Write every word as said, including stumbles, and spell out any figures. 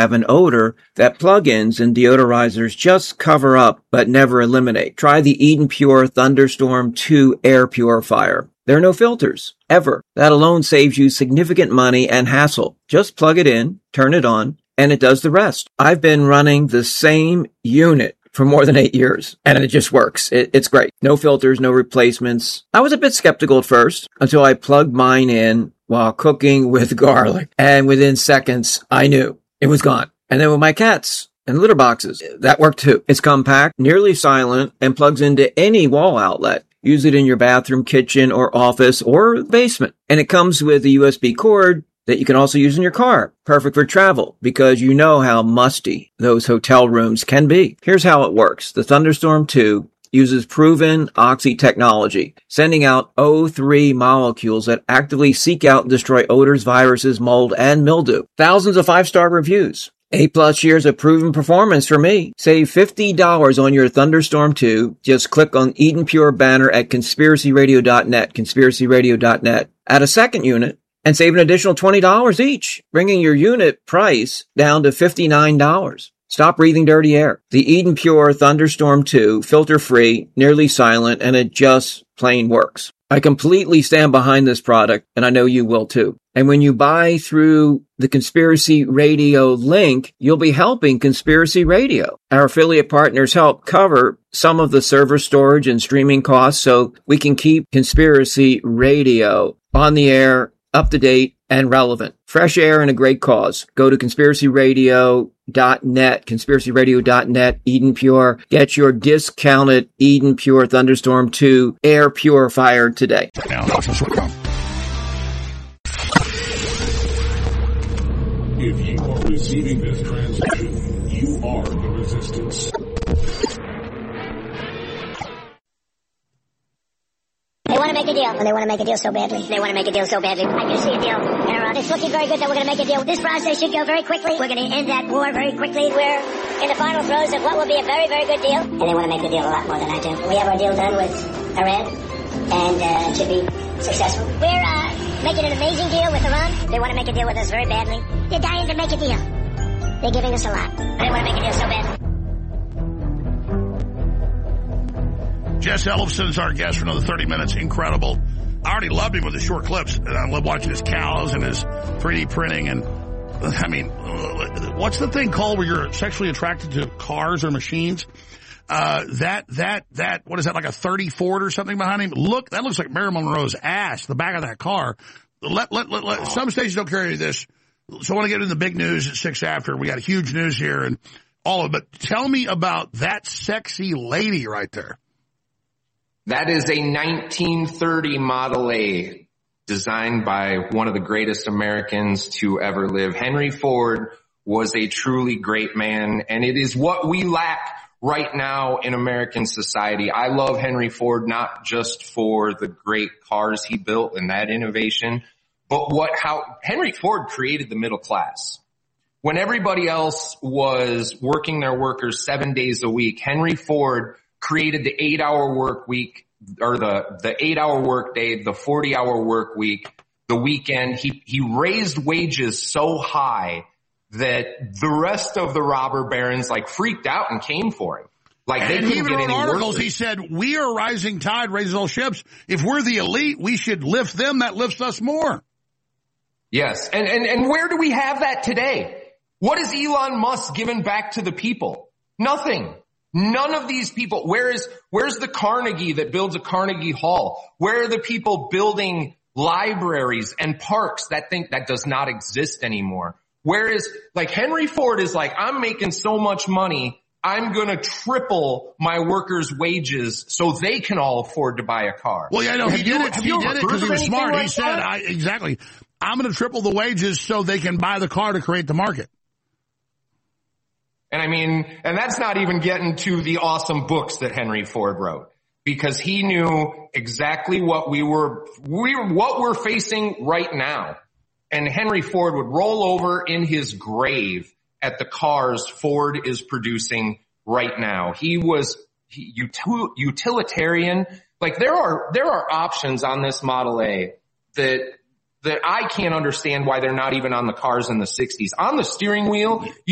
have an odor that plug-ins and deodorizers just cover up but never eliminate. Try the Eden Pure Thunderstorm two air purifier. There are no filters, ever. That alone saves you significant money and hassle. Just plug it in, turn it on, and it does the rest. I've been running the same unit for more than eight years, and it just works. It, it's great. No filters, no replacements. I was a bit skeptical at first until I plugged mine in while cooking with garlic, and within seconds, I knew it was gone. And then with my cats and litter boxes, that worked too. It's compact, nearly silent, and plugs into any wall outlet. Use it in your bathroom, kitchen, or office, or basement. And it comes with a U S B cord that you can also use in your car. Perfect for travel, because you know how musty those hotel rooms can be. Here's how it works. The Thunderstorm two uses proven Oxy technology, sending out O three molecules that actively seek out and destroy odors, viruses, mold, and mildew. Thousands of five-star reviews. Eight plus years of proven performance for me. Save fifty dollars on your Thunderstorm two. Just click on Eden Pure banner at conspiracy radio dot net, conspiracy radio dot net. Add a second unit and save an additional twenty dollars each, bringing your unit price down to fifty-nine dollars. Stop breathing dirty air. The Eden Pure Thunderstorm two, filter-free, nearly silent, and it just plain works. I completely stand behind this product, and I know you will too. And when you buy through the Conspiracy Radio link, you'll be helping Conspiracy Radio. Our affiliate partners help cover some of the server storage and streaming costs so we can keep Conspiracy Radio on the air, up to date, and relevant. Fresh air and a great cause. Go to conspiracy radio dot net, conspiracy radio dot net, Eden Pure. Get your discounted Eden Pure Thunderstorm two air purifier today. Now, if you are receiving this transmission, you are the resistance. They want to make a deal, and they want to make a deal so badly. They want to make a deal so badly. I do see a deal. And it's looking very good that we're going to make a deal. This process should go very quickly. We're going to end that war very quickly. We're in the final throes of what will be a very, very good deal. And they want to make the deal a lot more than I do. We have our deal done with Iran, and uh, it should be successful. We're uh, making an amazing deal with Iran. They want to make a deal with us very badly. They're dying to make a deal. They're giving us a lot. They want to make a deal so badly. Jess Ellefson's our guest for another thirty minutes. Incredible. I already loved him with his short clips, and I love watching his cows and his three D printing. And I mean, what's the thing called where you're sexually attracted to cars or machines? Uh, that, that, that, what is that, like a thirty Ford or something behind him? Look, that looks like Marilyn Monroe's ass, the back of that car. Let, let, let, let some stations don't carry this. So I want to get into the big news at six after. We got huge news here and all of it. But tell me about that sexy lady right there. That is a nineteen thirty Model A designed by one of the greatest Americans to ever live. Henry Ford was a truly great man, and it is what we lack right now in American society. I love Henry Ford not just for the great cars he built and that innovation, but what how Henry Ford created the middle class. When everybody else was working their workers seven days a week, Henry Ford created the eight-hour work week, or the, the eight-hour work day, the forty-hour work week, the weekend. He, he raised wages so high that the rest of the robber barons, like, freaked out and came for him. Like, they and couldn't even get on any articles, workers. he said, we are rising tide, raises all ships. If we're the elite, we should lift them. That lifts us more. Yes. And, and, and where do we have that today? What has Elon Musk given back to the people? Nothing. None of these people. Where is, where's the Carnegie that builds a Carnegie Hall? Where are the people building libraries and parks that think that does not exist anymore? Whereas, like, Henry Ford is like, I'm making so much money, I'm going to triple my workers' wages so they can all afford to buy a car. Well, yeah, no, he did it. He did it because he was smart. He said, I, exactly, I'm going to triple the wages so they can buy the car to create the market. And I mean, and that's not even getting to the awesome books that Henry Ford wrote, because he knew exactly what we were, we were, what we're facing right now. And Henry Ford would roll over in his grave at the cars Ford is producing right now. He was he, util, utilitarian. Like, there are, there are options on this Model A that, that I can't understand why they're not even on the cars in the sixties. On the steering wheel, you